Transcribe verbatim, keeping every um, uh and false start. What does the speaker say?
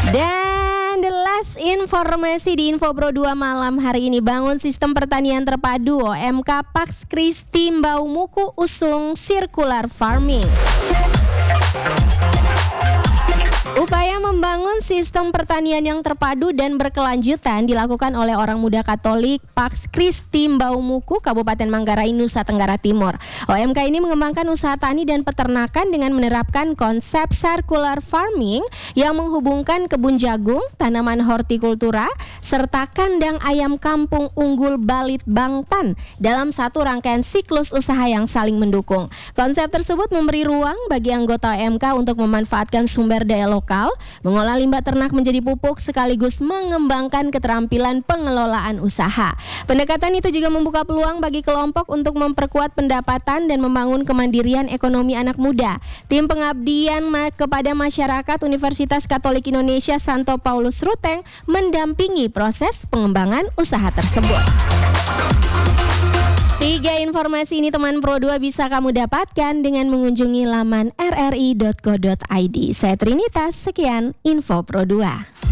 Dan the last informasi di Info Pro dua malam hari ini, bangun sistem pertanian terpadu. O M K Pax Christi Mbaumuku usung circular farming. Upaya membangun sistem pertanian yang terpadu dan berkelanjutan dilakukan oleh orang muda Katolik Pax Christi Mbaumuku, Kabupaten Manggarai, Nusa Tenggara Timur. O M K ini mengembangkan usaha tani dan peternakan dengan menerapkan konsep circular farming yang menghubungkan kebun jagung, tanaman hortikultura, serta kandang ayam kampung unggul Balit Bangtan dalam satu rangkaian siklus usaha yang saling mendukung. Konsep tersebut memberi ruang bagi anggota O M K untuk memanfaatkan sumber daya lokal, mengolah limbah ternak menjadi pupuk, sekaligus mengembangkan keterampilan pengelolaan usaha. Pendekatan itu juga membuka peluang bagi kelompok untuk memperkuat pendapatan dan membangun kemandirian ekonomi anak muda. Tim pengabdian ma- kepada masyarakat Universitas Katolik Indonesia Santo Paulus Ruteng mendampingi proses pengembangan usaha tersebut. Tiga informasi ini teman Pro dua bisa kamu dapatkan dengan mengunjungi laman r r i dot co dot i d. Saya Trinitas, sekian Info Pro dua.